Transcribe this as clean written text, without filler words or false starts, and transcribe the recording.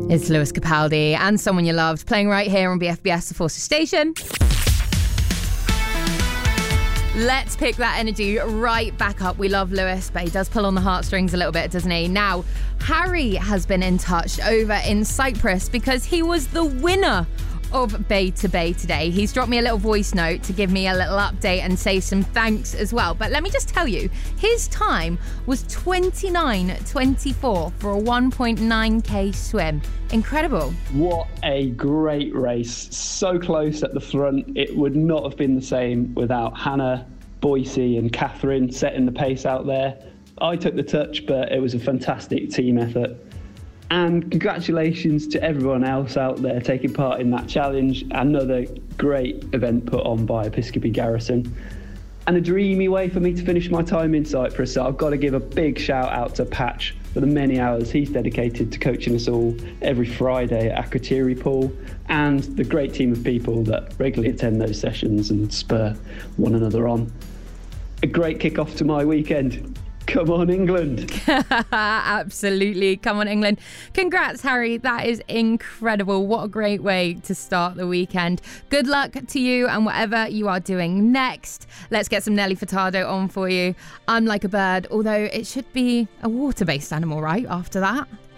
It's Lewis Capaldi and Someone You Loved playing right here on BFBS, the Forces Station. Let's pick that energy right back up. We love Lewis, but he does pull on the heartstrings a little bit, doesn't he? Now, Harry has been in touch over in Cyprus because he was the winner of Bay to Bay today. He's dropped me a little voice note to give me a little update and say some thanks as well. But let me just tell you, his time was 29:24 for a 1.9k swim. Incredible. What a great race. So close at the front. It would not have been the same without Hannah, Boise and Catherine setting the pace out there. I took the touch, but it was a fantastic team effort. And congratulations to everyone else out there taking part in that challenge. Another great event put on by Episcopi Garrison. And a dreamy way for me to finish my time in Cyprus. So I've got to give a big shout out to Patch for the many hours he's dedicated to coaching us all every Friday at Akrotiri Pool, and the great team of people that regularly attend those sessions and spur one another on. A great kick-off to my weekend. Come on, England. Absolutely. Come on, England. Congrats, Harry. That is incredible. What a great way to start the weekend. Good luck to you and whatever you are doing next. Let's get some Nelly Furtado on for you. I'm Like a Bird, although it should be a water-based animal, right, after that?